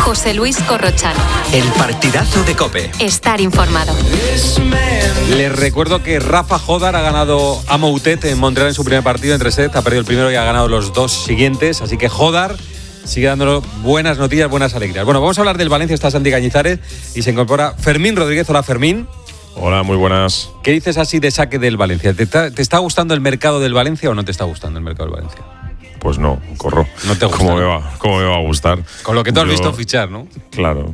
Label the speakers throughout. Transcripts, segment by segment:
Speaker 1: José Luis Corrochano.
Speaker 2: El partidazo de COPE.
Speaker 1: Estar informado.
Speaker 3: Les recuerdo que Rafa Jodar ha ganado a Moutet en Montreal en su primer partido entre sets. Ha perdido el primero y ha ganado los dos siguientes. Así que Jodar sigue dándonos buenas noticias, buenas alegrías. Bueno, vamos a hablar del Valencia. Está Santi Cañizares y se incorpora Fermín Rodríguez. Hola, Fermín.
Speaker 4: Hola, muy buenas.
Speaker 3: ¿Qué dices así de saque del Valencia? ¿Te está gustando el mercado del Valencia o no te está gustando el mercado del Valencia?
Speaker 4: Pues no, Corro.
Speaker 3: No te gusta.
Speaker 4: ¿Cómo me va a gustar?
Speaker 3: Con lo que tú has visto fichar, ¿no?
Speaker 4: Claro.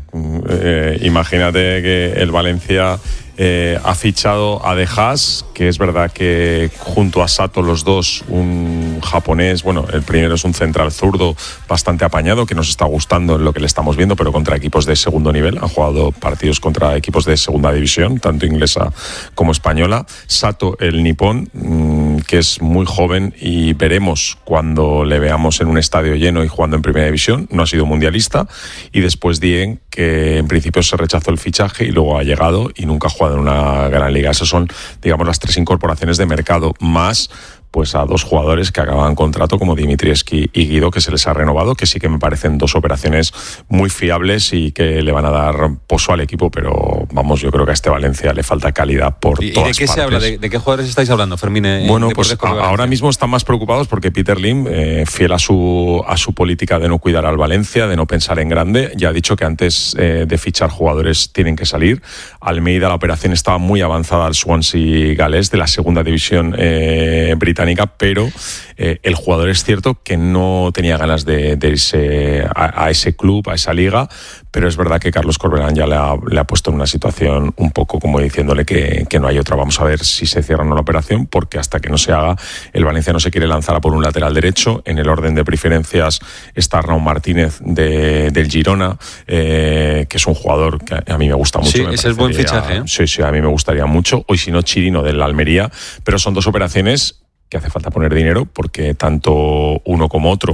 Speaker 4: Imagínate que el Valencia ha fichado a De Haas, que es verdad que junto a Sato los dos, un japonés, bueno, el primero es un central zurdo bastante apañado, que nos está gustando en lo que le estamos viendo, pero contra equipos de segundo nivel. Han jugado partidos contra equipos de segunda división, tanto inglesa como española. Sato, el nipón, que es muy joven y veremos cuando le veamos en un estadio lleno y jugando en primera división. No ha sido mundialista. Y después Dieng, que en principio se rechazó el fichaje y luego ha llegado y nunca ha jugado en una gran liga. Esas son, digamos, las tres incorporaciones de mercado, más pues a dos jugadores que acaban contrato como Dimitrievski y Guido, que se les ha renovado, que sí que me parecen dos operaciones muy fiables y que le van a dar pozo al equipo, pero vamos, yo creo que a este Valencia le falta calidad por todas partes.
Speaker 3: ¿Y de qué se habla? ¿De qué jugadores estáis hablando, Fermín?
Speaker 4: Bueno, pues ahora mismo están más preocupados porque Peter Lim, fiel a su política de no cuidar al Valencia, de no pensar en grande, ya ha dicho que antes de fichar jugadores tienen que salir. Almeida, la operación estaba muy avanzada al Swansea galés de la segunda división británica, pero el jugador es cierto que no tenía ganas de irse a ese club, a esa liga, pero es verdad que Carlos Corberán ya le ha puesto en una situación un poco como diciéndole que no hay otra. Vamos a ver si se cierra o no la operación, porque hasta que no se haga, el Valencia no se quiere lanzar a por un lateral derecho. En el orden de preferencias está Raúl Martínez del Girona, que es un jugador que a mí me gusta mucho.
Speaker 3: Sí, ese es buen fichaje, ¿eh?
Speaker 4: Sí, a mí me gustaría mucho. Hoy si no, Chirino del Almería, pero son dos operaciones que hace falta poner dinero, porque tanto uno como otro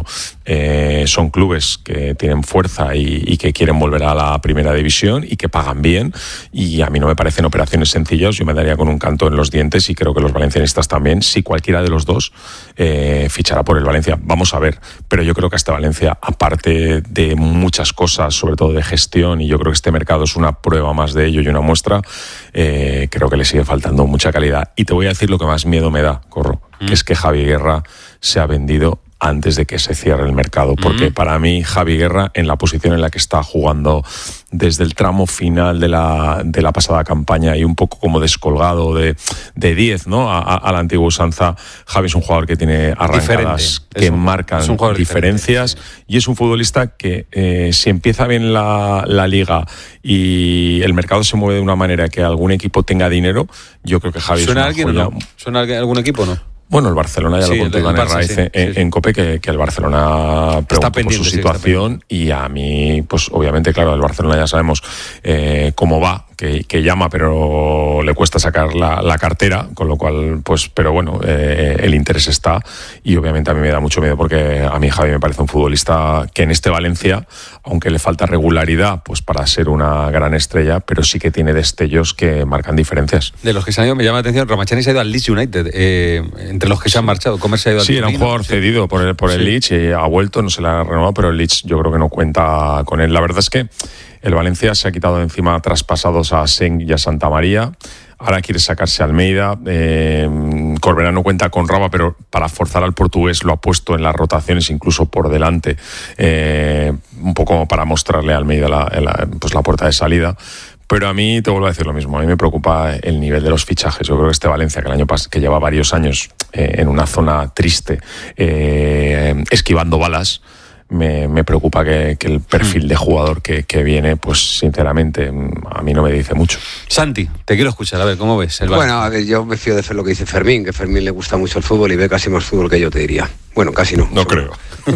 Speaker 4: son clubes que tienen fuerza y que quieren volver a la primera división y que pagan bien, y a mí no me parecen operaciones sencillas. Yo me daría con un canto en los dientes, y creo que los valencianistas también, si cualquiera de los dos fichará por el Valencia. Vamos a ver, pero yo creo que hasta Valencia, aparte de muchas cosas, sobre todo de gestión, y yo creo que este mercado es una prueba más de ello y una muestra, creo que le sigue faltando mucha calidad. Y te voy a decir lo que más miedo me da, Corro, que es que Javi Guerra se ha vendido antes de que se cierre el mercado, porque para mí Javi Guerra, en la posición en la que está jugando desde el tramo final de la pasada campaña y un poco como descolgado de 10, ¿no? A la antigua usanza, Javi es un jugador que tiene arrancadas que marcan diferencias, diferente. Y es un futbolista que si empieza bien la liga y el mercado se mueve de una manera que algún equipo tenga dinero, yo creo que Javi
Speaker 3: ¿Suena
Speaker 4: es
Speaker 3: alguien o no? ¿Suena algún equipo o no?
Speaker 4: Bueno, el Barcelona ya lo contó Iván Herraiz en COPE, que el Barcelona preguntó por su situación, y a mí, pues obviamente, claro, el Barcelona ya sabemos cómo va, que llama, pero le cuesta sacar la cartera, con lo cual, pues, pero bueno, el interés está, y obviamente a mí me da mucho miedo, porque a mí Javi me parece un futbolista que en este Valencia, aunque le falta regularidad, pues para ser una gran estrella, pero sí que tiene destellos que marcan diferencias.
Speaker 3: De los que se han ido, me llama la atención, Ramachani se ha ido al Leeds United, entre los que se han marchado. Comer se ha ido al
Speaker 4: Sí, era un jugador cedido por el Leeds, y ha vuelto, no se le ha renovado, pero el Leeds yo creo que no cuenta con él. La verdad es que el Valencia se ha quitado de encima traspasados a Seng y a Santa María. Ahora quiere sacarse a Almeida. Corberán no cuenta con Raba, pero para forzar al portugués lo ha puesto en las rotaciones, incluso por delante, un poco como para mostrarle a Almeida la puerta de salida. Pero a mí, te vuelvo a decir lo mismo, a mí me preocupa el nivel de los fichajes. Yo creo que este Valencia, que el año pasado, que lleva varios años en una zona triste, esquivando balas, me preocupa que el perfil de jugador que viene, pues sinceramente, a mí no me dice mucho.
Speaker 3: Santi, te quiero escuchar, a ver, ¿cómo ves el Valencia?
Speaker 5: Bueno, a ver, yo me fío de lo que dice Fermín, que Fermín le gusta mucho el fútbol y ve casi más fútbol que yo, te diría. Bueno, casi no.
Speaker 4: No creo.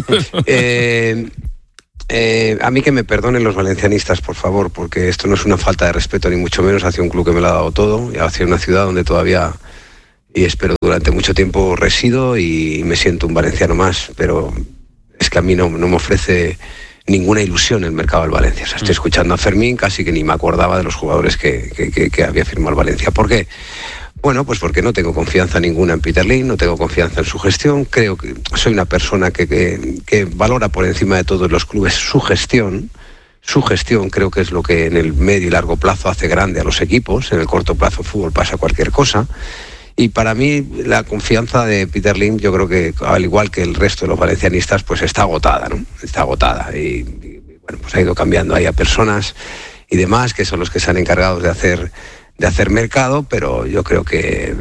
Speaker 5: A mí que me perdonen los valencianistas, por favor, porque esto no es una falta de respeto, ni mucho menos hacia un club que me lo ha dado todo, y hacia una ciudad donde todavía, y espero durante mucho tiempo, resido y me siento un valenciano más, pero es que a mí no me ofrece ninguna ilusión el mercado del Valencia. O sea, estoy escuchando a Fermín, casi que ni me acordaba de los jugadores que había firmado el Valencia. ¿Por qué? Bueno, pues porque no tengo confianza ninguna en Peter Lim, no tengo confianza en su gestión. Creo que soy una persona que valora por encima de todos los clubes su gestión, Su gestión creo que es lo que en el medio y largo plazo hace grande a los equipos. En el corto plazo fútbol pasa cualquier cosa. Y para mí la confianza de Peter Lim, yo creo que al igual que el resto de los valencianistas, pues está agotada, ¿no? Está agotada. Y bueno, pues ha ido cambiando ahí a personas y demás, que son los que se han encargado de hacer mercado, pero yo creo que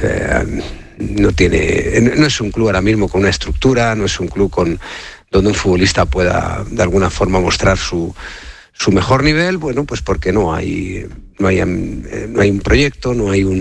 Speaker 5: no es un club ahora mismo con una estructura, no es un club donde un futbolista pueda de alguna forma mostrar su mejor nivel. Bueno, pues porque no hay un proyecto, no hay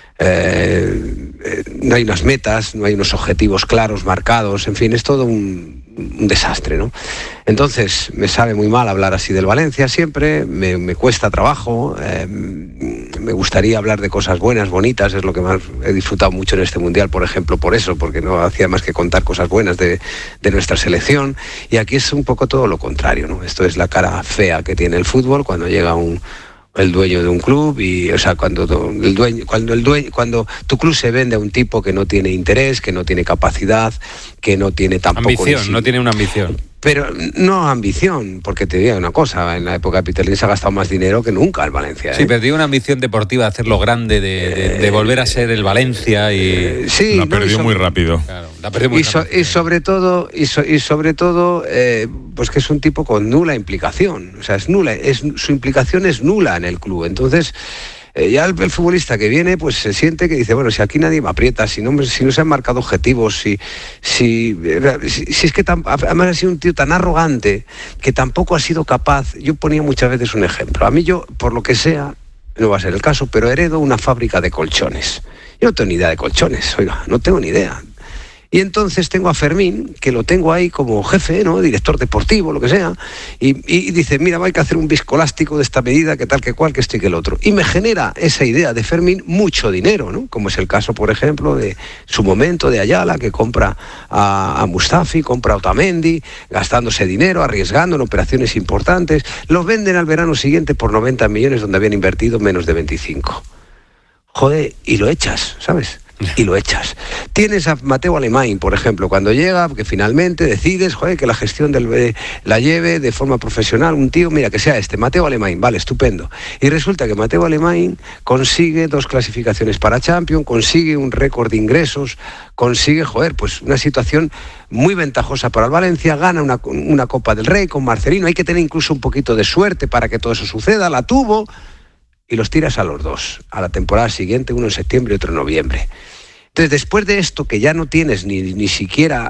Speaker 5: unas metas, no hay unos objetivos claros, marcados, en fin, es todo un desastre, ¿no? Entonces, me sabe muy mal hablar así del Valencia siempre, me cuesta trabajo, me gustaría hablar de cosas buenas, bonitas, es lo que más he disfrutado mucho en este Mundial, por ejemplo, por eso, porque no hacía más que contar cosas buenas de nuestra selección, y aquí es un poco todo lo contrario, ¿no? Esto es la cara fea que tiene el fútbol cuando llega el dueño de un club, y o sea, cuando tu club se vende a un tipo que no tiene interés, que no tiene capacidad, que no tiene tampoco
Speaker 3: ambición, no tiene una ambición.
Speaker 5: Pero no ambición, porque te digo una cosa, en la época de Peter Lim se ha gastado más dinero que nunca el Valencia.
Speaker 3: Sí, pero digo una ambición deportiva, de hacerlo grande, de volver a ser el Valencia y...
Speaker 4: Sí, la perdió muy rápido.
Speaker 3: Claro, la perdió muy rápido.
Speaker 5: Y sobre todo, pues que es un tipo con nula implicación, o sea, es nula, su implicación es nula en el club. Entonces, ya el futbolista que viene, pues se siente que dice, bueno, si aquí nadie me aprieta, si no se han marcado objetivos, si es que además ha sido un tío tan arrogante que tampoco ha sido capaz. Yo ponía muchas veces un ejemplo. A mí por lo que sea, no va a ser el caso, pero heredo una fábrica de colchones. Yo no tengo ni idea de colchones, oiga, no tengo ni idea. Y entonces tengo a Fermín, que lo tengo ahí como jefe, ¿no? Director deportivo, lo que sea, y dice, mira, hay que hacer un viscoelástico de esta medida, que tal, que cual, que esto y que el otro. Y me genera esa idea de Fermín mucho dinero, ¿no? Como es el caso, por ejemplo, de su momento de Ayala, que compra a Mustafi, compra a Otamendi, gastándose dinero, arriesgando en operaciones importantes. Los venden al verano siguiente por 90 millones, donde habían invertido menos de 25. Joder, y lo echas, ¿sabes? Y lo echas. Tienes a Mateu Alemany, por ejemplo, cuando llega, que finalmente decides, que la gestión la lleve de forma profesional un tío, mira, que sea Mateu Alemany, vale, estupendo. Y resulta que Mateu Alemany consigue 2 clasificaciones para Champions, consigue un récord de ingresos, consigue, pues una situación muy ventajosa para el Valencia, gana una Copa del Rey con Marcelino. Hay que tener incluso un poquito de suerte para que todo eso suceda, la tuvo, y los tiras a los 2, a la temporada siguiente, uno en septiembre y otro en noviembre. Entonces, después de esto, que ya no tienes ni siquiera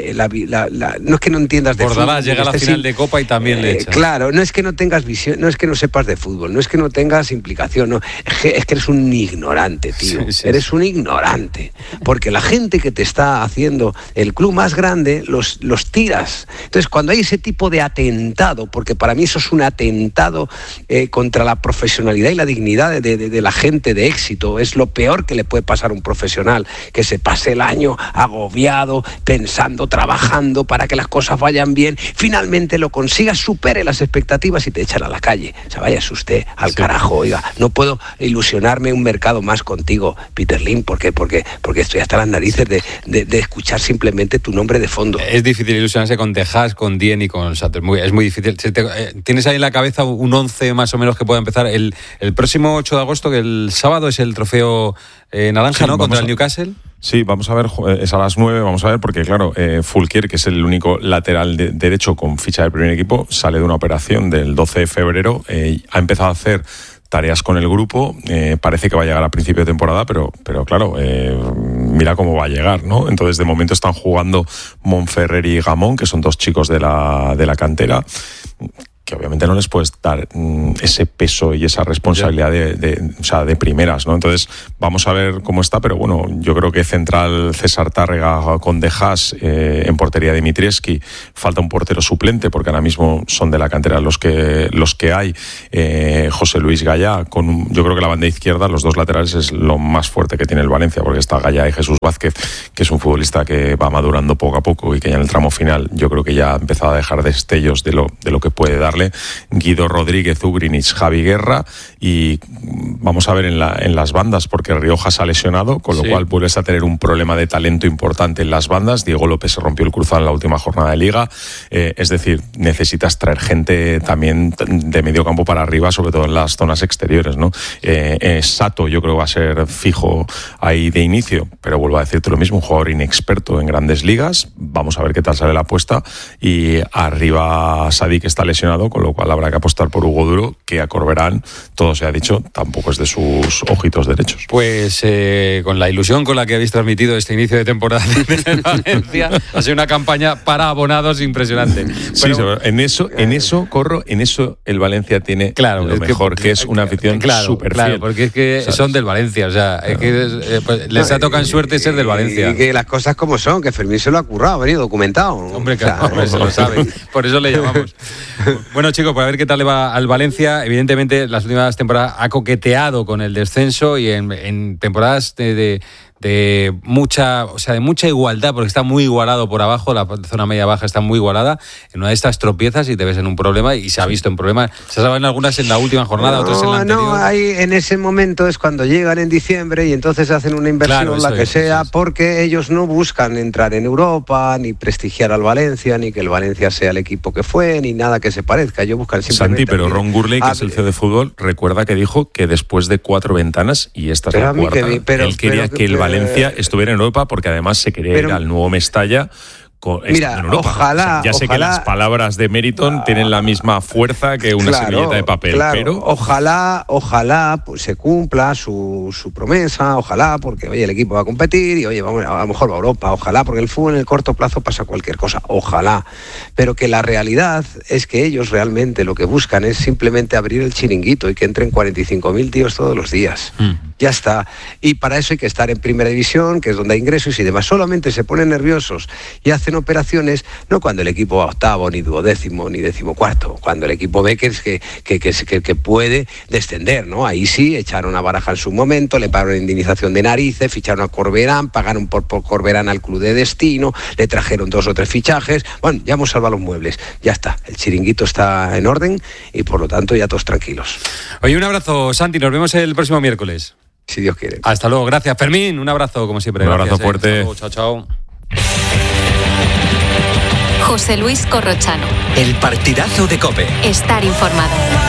Speaker 5: no es que no entiendas de
Speaker 3: Bordalás
Speaker 5: fútbol.
Speaker 3: Llega a la final de Copa y también le echas.
Speaker 5: Claro, no es que no tengas visión, no es que no sepas de fútbol, no es que no tengas implicación, no, es que eres un ignorante, tío. Sí. Eres un ignorante. Porque la gente que te está haciendo el club más grande, los tiras. Entonces, cuando hay ese tipo de atentado, porque para mí eso es un atentado contra la profesionalidad y la dignidad de la gente de éxito, es lo peor que le puede pasar a un profesional, que se pase el año agobiado, pensando, trabajando para que las cosas vayan bien, finalmente lo consiga, supere las expectativas y te echan a la calle. O sea, váyase usted al carajo, oiga, no puedo ilusionarme un mercado más contigo, Peter Lim, porque estoy hasta las narices de escuchar simplemente tu nombre de fondo.
Speaker 3: Es difícil ilusionarse con Tejas, con Dien y con Satter, es muy difícil. ¿Tienes ahí en la cabeza un 11 más o menos que pueda empezar? El próximo 8 de agosto, que el sábado es el trofeo naranja, sí, ¿no? Contra el Newcastle.
Speaker 4: Sí, vamos a ver, es a las 9, vamos a ver, porque claro, Fulquier, que es el único lateral derecho con ficha del primer equipo, sale de una operación del 12 de febrero, ha empezado a hacer tareas con el grupo, parece que va a llegar a principio de temporada, pero claro, mira cómo va a llegar, ¿no? Entonces, de momento están jugando Monferrer y Gamón, que son 2 chicos de la cantera, que obviamente no les puedes dar ese peso y esa responsabilidad de primeras, ¿no? Entonces, vamos a ver cómo está, pero bueno, yo creo que central César Tárrega con De Haas, en portería Dimitrievski, falta un portero suplente, porque ahora mismo son de la cantera los que hay, José Luis Gallá, yo creo que la banda izquierda, los 2 laterales es lo más fuerte que tiene el Valencia, porque está Gallá y Jesús Vázquez, que es un futbolista que va madurando poco a poco y que ya en el tramo final yo creo que ya ha empezado a dejar destellos de lo que puede darle. Guido Rodríguez, Ugrinic, Javi Guerra, y vamos a ver en las bandas, porque Rioja se ha lesionado, con lo cual vuelves a tener un problema de talento importante en las bandas. Diego López se rompió el cruzado en la última jornada de Liga, es decir, necesitas traer gente también de medio campo para arriba, sobre todo en las zonas exteriores, ¿no? Sato yo creo que va a ser fijo ahí de inicio, pero vuelvo a decirte lo mismo, un jugador inexperto en grandes ligas. Vamos a ver qué tal sale la apuesta. Y arriba Sadik está lesionado, con lo cual habrá que apostar por Hugo Duro, que a Corberán, todo se ha dicho, tampoco es de sus ojitos derechos.
Speaker 3: Pues con la ilusión con la que habéis transmitido este inicio de temporada de Valencia, ha sido una campaña para abonados impresionante.
Speaker 4: Pero, en eso, Corro, en eso el Valencia tiene lo mejor, que es una afición súper fiel.
Speaker 3: Claro, porque es que son del Valencia, o sea, es que pues, les ha tocado en suerte ser del Valencia.
Speaker 5: Y que las cosas como son, que Fermín se lo ha currado, ha venido documentado.
Speaker 3: Hombre, claro, se lo sabe, por eso le llamamos. Bueno, chicos, pues a ver qué tal le va al Valencia. Evidentemente, las últimas temporadas ha coqueteado con el descenso y en temporadas de mucha igualdad, porque está muy igualado por abajo, la zona media-baja está muy igualada. En una de estas tropiezas y te ves en un problema, y se ha visto en problemas. Se saben algunas en la última jornada, otras en la anterior.
Speaker 5: No, ahí en ese momento es cuando llegan en diciembre y entonces hacen una inversión, la que sea, porque ellos no buscan entrar en Europa, ni prestigiar al Valencia, ni que el Valencia sea el equipo que fue, ni nada que se parezca. Ellos buscan simplemente...
Speaker 4: Santi, pero Ron Gurley, que es el CEO de fútbol, recuerda que dijo que después de 4 ventanas, y esta es la cuarta, él quería que el Valencia estuviera en Europa, porque además se quería ir al nuevo Mestalla.
Speaker 5: Mira,
Speaker 4: en Europa.
Speaker 5: ojalá...
Speaker 4: O sea, ya sé que las palabras de Meriton tienen la misma fuerza que una servilleta de papel, pero...
Speaker 5: Ojalá pues, se cumpla su promesa, ojalá, porque oye, el equipo va a competir y oye, vamos, a lo mejor va a Europa, ojalá, porque el fútbol en el corto plazo pasa cualquier cosa, ojalá. Pero que la realidad es que ellos realmente lo que buscan es simplemente abrir el chiringuito y que entren 45.000 tíos todos los días. Ya está. Y para eso hay que estar en primera división, que es donde hay ingresos y demás. Solamente se ponen nerviosos y hacen operaciones, no cuando el equipo va octavo, ni duodécimo, ni decimocuarto, cuando el equipo ve que puede descender, ¿no? Ahí sí, echaron a Baraja en su momento, le pagaron indemnización de narices, ficharon a Corberán, pagaron por Corberán al club de destino, le trajeron 2 o 3 fichajes, bueno, ya hemos salvado los muebles, ya está, el chiringuito está en orden y por lo tanto ya todos tranquilos.
Speaker 3: Oye, un abrazo, Santi, nos vemos el próximo miércoles.
Speaker 5: Si Dios quiere.
Speaker 3: Hasta luego, gracias. Fermín, un abrazo como siempre.
Speaker 4: Un abrazo fuerte.
Speaker 3: Chao, chao.
Speaker 1: José Luis Corrochano.
Speaker 2: El partidazo de COPE.
Speaker 1: Estar informado.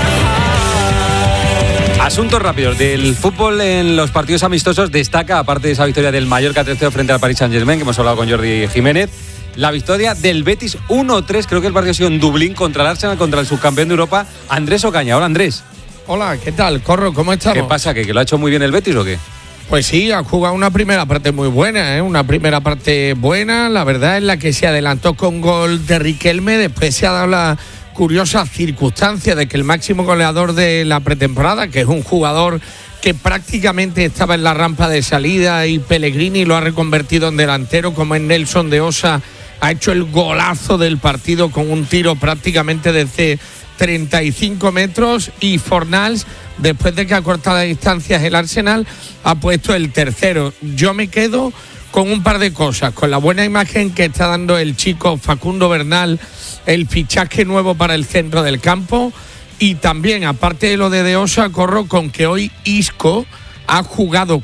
Speaker 3: Asuntos rápidos del fútbol en los partidos amistosos. Destaca, aparte de esa victoria del Mallorca 3-0 frente al Paris Saint-Germain, que hemos hablado con Jordi Jiménez, la victoria del Betis 1-3. Creo que el partido ha sido en Dublín contra el Arsenal, contra el subcampeón de Europa, Andrés Ocaña. Hola, Andrés.
Speaker 6: Hola, ¿qué tal? Corro, ¿cómo estamos?
Speaker 3: ¿Qué pasa? ¿Que lo ha hecho muy bien el Betis o qué?
Speaker 6: Pues sí, ha jugado una primera parte muy buena, una primera parte buena, la verdad, en la que se adelantó con gol de Riquelme. Después se ha dado la curiosa circunstancia de que el máximo goleador de la pretemporada, que es un jugador que prácticamente estaba en la rampa de salida, y Pellegrini lo ha reconvertido en delantero, como en Nelson de Osa, ha hecho el golazo del partido con un tiro prácticamente desde 35 metros, y Fornals, después de que ha cortado distancias el Arsenal, ha puesto el tercero. Yo me quedo con un par de cosas, con la buena imagen que está dando el chico Facundo Bernal, el fichaje nuevo para el centro del campo, y también, aparte de lo de Osa, Corro, con que hoy Isco ha jugado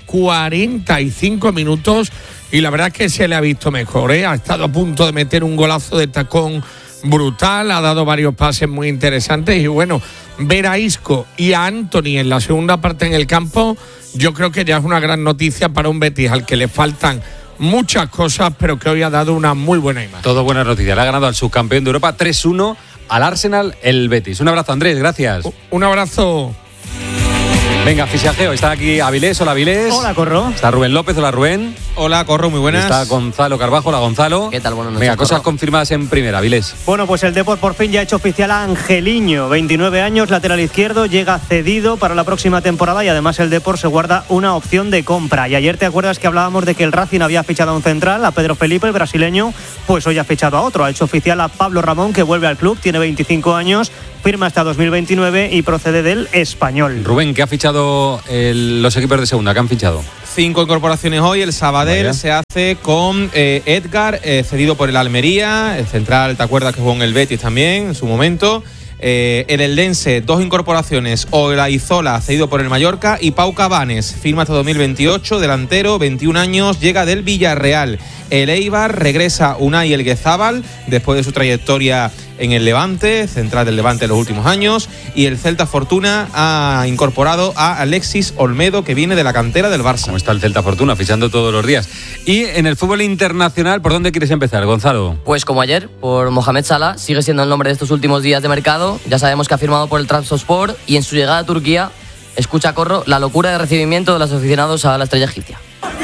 Speaker 6: 45 minutos y la verdad es que se le ha visto mejor, ha estado a punto de meter un golazo de tacón brutal, ha dado varios pases muy interesantes, y bueno, ver a Isco y a Anthony en la segunda parte en el campo, yo creo que ya es una gran noticia para un Betis al que le faltan muchas cosas, pero que hoy ha dado una muy buena imagen.
Speaker 3: Todo buenas noticias. Le ha ganado al subcampeón de Europa 3-1 al Arsenal, el Betis. Un abrazo, Andrés, gracias.
Speaker 6: Un abrazo.
Speaker 3: Venga, fichajeo. Está aquí Avilés. Hola, Avilés.
Speaker 7: Hola, Corro.
Speaker 3: Está Rubén López. Hola, Rubén.
Speaker 7: Hola, Corro, muy buenas.
Speaker 3: Está Gonzalo Carbajo. Hola, Gonzalo.
Speaker 7: ¿Qué tal? Buenas noches.
Speaker 3: Venga, cosas
Speaker 7: Corro.
Speaker 3: confirmadas en primera, Avilés.
Speaker 7: Bueno, pues el Depor por fin ya ha hecho oficial a Angeliño, 29 años, lateral izquierdo, llega cedido para la próxima temporada, y además el Depor se guarda una opción de compra. Y ayer te acuerdas que hablábamos de que el Racing había fichado a un central, a Pedro Felipe, el brasileño, pues hoy ha fichado a otro. Ha hecho oficial a Pablo Ramón, que vuelve al club, tiene 25 años, firma hasta 2029 y procede del Español.
Speaker 3: Rubén, ¿qué ha fichado los equipos de segunda? ¿Qué han fichado?
Speaker 8: 5 incorporaciones hoy. El Sabadell se hace con Edgar, cedido por el Almería. El central, ¿te acuerdas que jugó en el Betis también en su momento? El Eldense, 2 incorporaciones, Olaizola, cedido por el Mallorca, y Pau Cabanes, firma hasta 2028, delantero, 21 años, llega del Villarreal. El Eibar regresa Unai Elguezábal, después de su trayectoria en el Levante, central del Levante en los últimos años, y el Celta Fortuna ha incorporado a Alexis Olmedo, que viene de la cantera del Barça.
Speaker 3: ¿Cómo está el Celta Fortuna? Fichando todos los días. Y en el fútbol internacional, ¿por dónde quieres empezar, Gonzalo?
Speaker 9: Pues como ayer, por Mohamed Salah, sigue siendo el nombre de estos últimos días de mercado. Ya sabemos que ha firmado por el Trabzonspor y en su llegada a Turquía, escucha Corro, la locura de recibimiento de los aficionados a la estrella egipcia.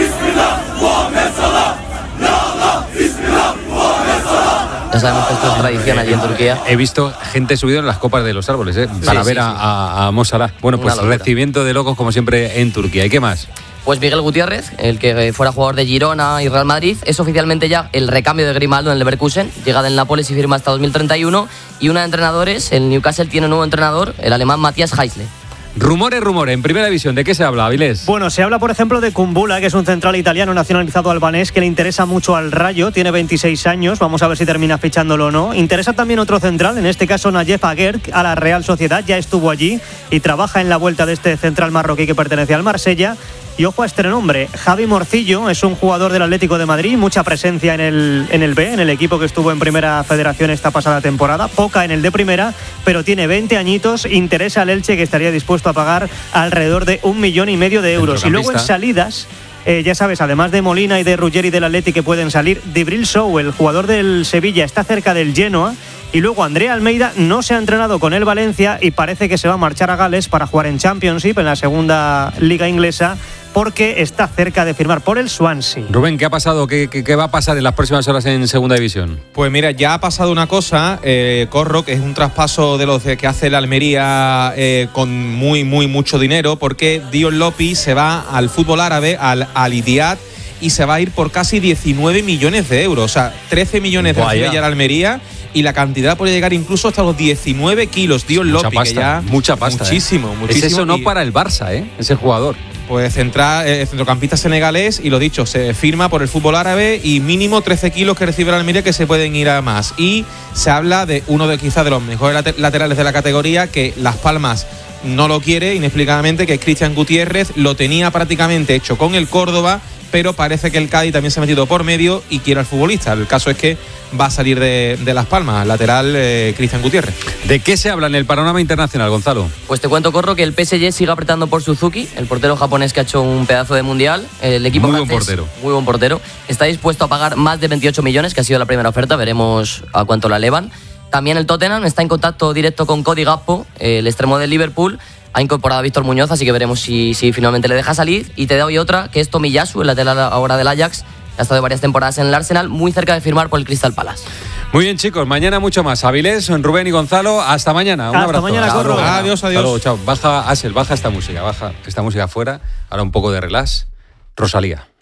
Speaker 9: Ya sabemos que esto es tradición allí en Turquía.
Speaker 3: He visto gente subida en las copas de los árboles, para ver a Mo Salah. Bueno, pues recibimiento de locos como siempre en Turquía. ¿Y qué más?
Speaker 9: Pues Miguel Gutiérrez, el que fuera jugador de Girona y Real Madrid, es oficialmente ya el recambio de Grimaldo en el Leverkusen, llega del Nápoles y firma hasta 2031. Y una de entrenadores, el Newcastle tiene un nuevo entrenador, el alemán Matthias Heisle.
Speaker 3: Rumores, en Primera División. ¿De qué se habla, Avilés?
Speaker 7: Bueno, se habla, por ejemplo, de Kumbula, que es un central italiano nacionalizado albanés que le interesa mucho al Rayo, tiene 26 años, vamos a ver si termina fichándolo o no. Interesa también otro central, en este caso Nayef Aguer, a la Real Sociedad, ya estuvo allí y trabaja en la vuelta de este central marroquí que pertenece al Marsella. Y ojo a este nombre, Javi Morcillo, es un jugador del Atlético de Madrid, mucha presencia en el B, en el equipo que estuvo en Primera Federación esta pasada temporada, poca en el de Primera, pero tiene 20 añitos, interesa al Elche, que estaría dispuesto a pagar alrededor de 1,5 millones de euros. Y luego en salidas, ya sabes, además de Molina y de Ruggeri del Atleti que pueden salir, Djibril Sow, el jugador del Sevilla, está cerca del Genoa. Y luego Andrea Almeida no se ha entrenado con el Valencia y parece que se va a marchar a Gales para jugar en Championship, en la segunda liga inglesa, porque está cerca de firmar por el Swansea.
Speaker 3: Rubén, ¿qué ha pasado? ¿Qué va a pasar en las próximas horas en Segunda División?
Speaker 8: Pues mira, ya ha pasado una cosa, Corro, que es un traspaso de los que hace la Almería con mucho dinero, porque Dion Lopi se va al fútbol árabe, al Al-Ittihad, y se va a ir por casi 19 millones de euros. O sea, 13 millones de recibe ya la Almería, y la cantidad puede llegar incluso hasta los 19 kilos. Dion Lopi, que ya...
Speaker 3: Mucha pasta.
Speaker 8: Muchísimo.
Speaker 3: Es eso no para el Barça, ese jugador.
Speaker 8: Pues centrocampista senegalés, y lo dicho, se firma por el fútbol árabe y mínimo 13 kilos que recibe la Almería, que se pueden ir a más. Y se habla de uno de quizás de los mejores laterales de la categoría, que Las Palmas no lo quiere inexplicablemente, que es Cristian Gutiérrez. Lo tenía prácticamente hecho con el Córdoba, pero parece que el Cádiz también se ha metido por medio y quiere al futbolista. El caso es que va a salir de Las Palmas, lateral Cristian Gutiérrez.
Speaker 3: ¿De qué se habla en el panorama internacional, Gonzalo?
Speaker 9: Pues te cuento, Corro, que el PSG sigue apretando por Suzuki, el portero japonés que ha hecho un pedazo de mundial. El equipo francés, muy buen portero, está dispuesto a pagar más de 28 millones, que ha sido la primera oferta, veremos a cuánto la elevan. También el Tottenham está en contacto directo con Cody Gakpo, el extremo del Liverpool. Ha incorporado a Víctor Muñoz, así que veremos si finalmente le deja salir. Y te doy otra, que es Tomiyasu, el lateral ahora del Ajax. Ha estado de varias temporadas en el Arsenal, muy cerca de firmar por el Crystal Palace.
Speaker 3: Muy bien, chicos, mañana mucho más. Avilés, Rubén y Gonzalo, hasta mañana. Un abrazo.
Speaker 7: Hasta mañana, Corro.
Speaker 8: Adiós.
Speaker 3: Chao. Baja esta música fuera. Ahora un poco de relax. Rosalía.